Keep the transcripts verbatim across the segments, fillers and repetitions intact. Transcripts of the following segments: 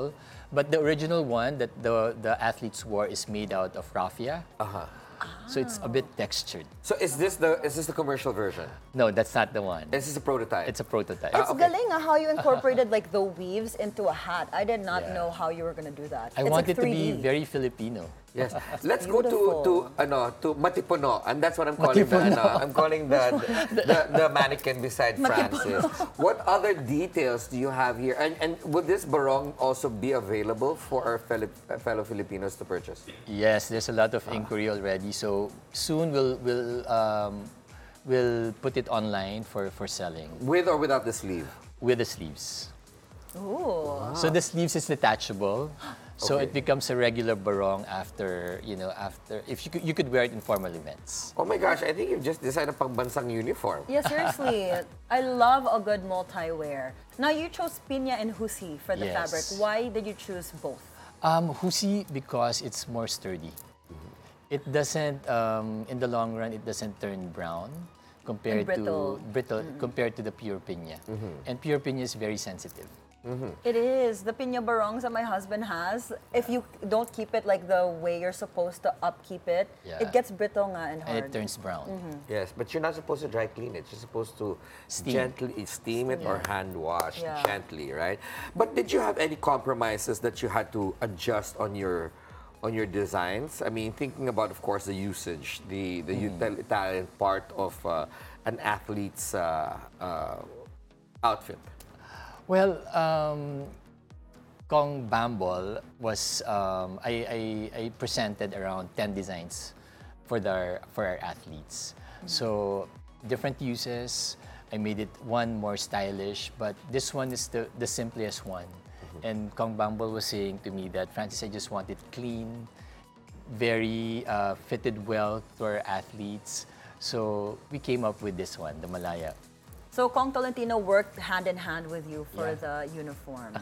sample. But the original one that the, the athletes wore is made out of raffia. Uh-huh. So it's a bit textured. So is this the is this the commercial version? No, that's not the one. Is this a prototype? It's a prototype. It's okay. galing ah, how you incorporated like the weaves into a hat. I did not Yeah. know how you were gonna do that. I it's want like it to be three D. very Filipino. Yes. Let's go to Beautiful. to ano to Matipuno, and that's what I'm calling the Matipuno. ano, I'm calling the the, the the mannequin beside Francis. What other details do you have here? And and would this barong also be available for our fellow, fellow Filipinos to purchase? Yes, there's a lot of inquiry already. So soon we'll we'll um, we'll put it online for, for selling With or without the sleeve? with the sleeves. Ooh. So the sleeves is detachable. So Okay. it becomes a regular barong after, you know, after, if you could, you could wear it in formal events. Oh my gosh, I think you've just designed a pangbansang uniform. Yeah, seriously. I love a good multi-wear. Now you chose piña and husi for the Yes. fabric. Why did you choose both? Um, Husi, because it's more sturdy. It doesn't, um, in the long run, it doesn't turn brown compared brittle. to brittle compared to the pure piña. And pure piña is very sensitive. It is. The piña barongs that my husband has, if you don't keep it like the way you're supposed to upkeep it, Yeah. it gets brittle nga and hard. And it turns brown. Yes, but you're not supposed to dry clean it. You're supposed to Steam. gently steam it or hand wash Yeah. gently, right? But did you have any compromises that you had to adjust on your on your designs? I mean, thinking about, of course, the usage, the the utilitarian part of uh, an athlete's uh, uh, outfit. Well, um, Kong Bambol was, um, I, I, I presented around ten designs for, the, for our athletes. So different uses, I made it one more stylish, but this one is the, the simplest one. And Kong Bambol was saying to me that, Francis, I just want it clean, very uh, fitted well to our athletes. So we came up with this one, the Malaya. So Kong Tolentino worked hand in hand with you for Yeah. the uniform.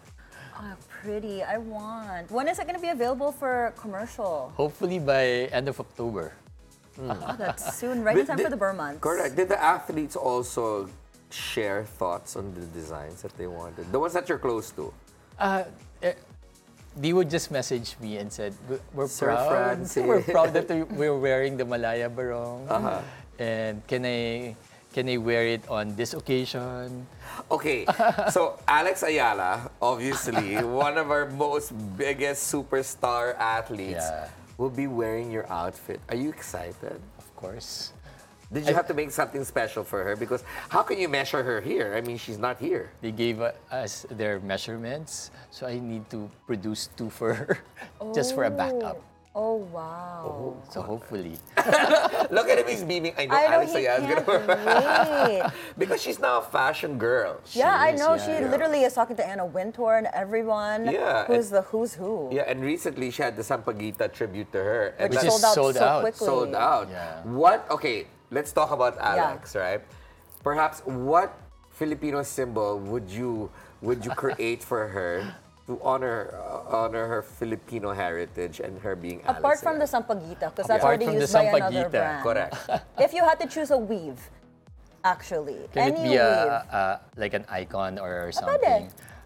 Oh, pretty. I want. When is it going to be available for commercial? Hopefully by end of October. Oh, that's soon, right in Did- time for did- the Burr months. Correct. Did the athletes also share thoughts on the designs that they wanted? The ones that you're close to? Uh, eh, they would just message me and said, "We- "We're Sir proud. Francis." We're proud that we- we're wearing the Malaya Barong, Uh-huh. and can I can I wear it on this occasion?" Okay, so Alex Ayala, obviously one of our most biggest superstar athletes, Yeah. will be wearing your outfit. Are you excited? Of course. Did you have to make something special for her? Because how can you measure her here? I mean, she's not here. They gave uh, us their measurements, so I need to produce two for her, just for a backup. Oh, wow. So hopefully, Look at him, he's beaming. I know I know Alex he Ayala is can't gonna wait. because she's now a fashion girl. Yeah, I is, know. yeah. She literally is talking to Anna Wintour and everyone. Yeah, Who's and- the who's who. Yeah, and recently she had the Sampaguita tribute to her. And Which Which that's is sold out sold so out. quickly. sold out. Yeah. What? Okay, let's talk about Alex, right? Perhaps what Filipino symbol would you would you create for her to honor uh, honor her Filipino heritage and her being Alex? Apart from the Ayala? Sampaguita, because that's Apart already from the used by another Sampaguita, brand. Correct. If you had to choose a weave, actually, can any it be weave. a, a like an icon or something? pwede.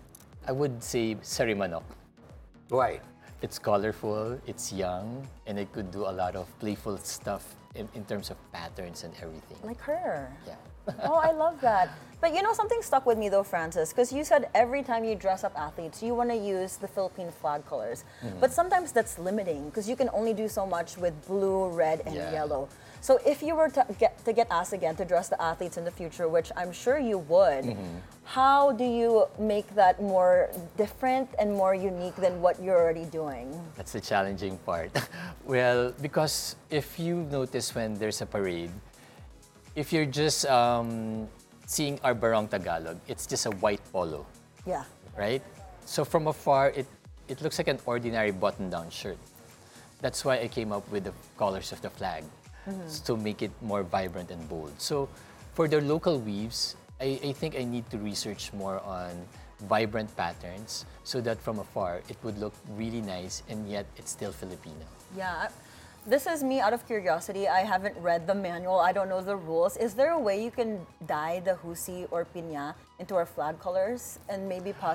I would say Sarimanok. Why? It's colorful, it's young, and it could do a lot of playful stuff in, in terms of patterns and everything. Like her. Yeah. Oh, I love that. But you know, something stuck with me though, Francis, because you said every time you dress up athletes, you want to use the Philippine flag colors. But sometimes that's limiting because you can only do so much with blue, red, and Yeah. yellow. So if you were to get to get asked again to dress the athletes in the future, which I'm sure you would, how do you make that more different and more unique than what you're already doing? That's the challenging part. Well, because if you notice when there's a parade, if you're just um, seeing our Barong Tagalog, it's just a white polo, Yeah. right? So from afar, it, it looks like an ordinary button-down shirt. That's why I came up with the colors of the flag, s- to make it more vibrant and bold. So for the local weaves, I, I think I need to research more on vibrant patterns so that from afar, it would look really nice and yet it's still Filipino. Yeah. This is me out of curiosity. I haven't read the manual. I don't know the rules. Is there a way you can dye the husi or piña into our flag colors and maybe